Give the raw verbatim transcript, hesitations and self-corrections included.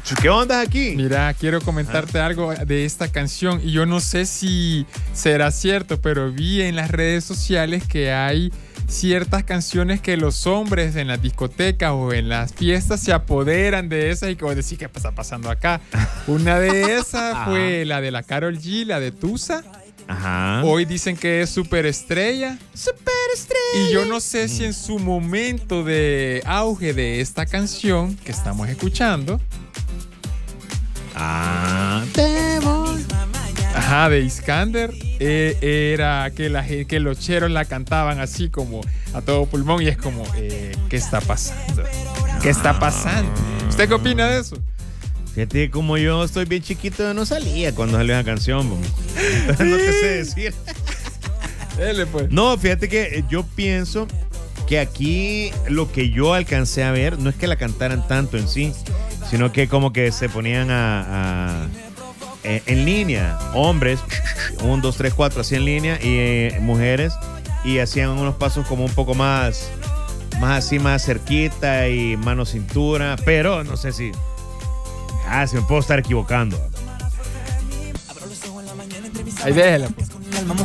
¿Qué onda aquí? Mira, quiero comentarte ah. algo de esta canción y yo no sé si será cierto, pero vi en las redes sociales que hay ciertas canciones que los hombres en las discotecas o en las fiestas se apoderan de esas y que vos decís, ¿qué está pasando acá? Una de esas fue la de la Karol G, la de Tusa. Ajá. Hoy dicen que es superestrella. Superestrella. Y yo no sé si en su momento de auge de esta canción que estamos escuchando. Ah, te voy. Ajá, de Iskander. Eh, era que, la, que los cheros la cantaban así como a todo pulmón. Y es como, eh, ¿qué está pasando? ¿Qué está pasando? ¿Usted qué opina de eso? Fíjate, como yo estoy bien chiquito, no salía cuando salió esa canción. Entonces no te sé decir. Dele, pues. No, fíjate que yo pienso que aquí lo que yo alcancé a ver no es que la cantaran tanto en sí, sino que como que se ponían a, a eh, en línea, hombres, un, dos, tres, cuatro, así en línea, y eh, mujeres, y hacían unos pasos como un poco más, más así, más cerquita y mano cintura, pero no sé si... Ah, se me puedo estar equivocando. Ahí déjela, pues.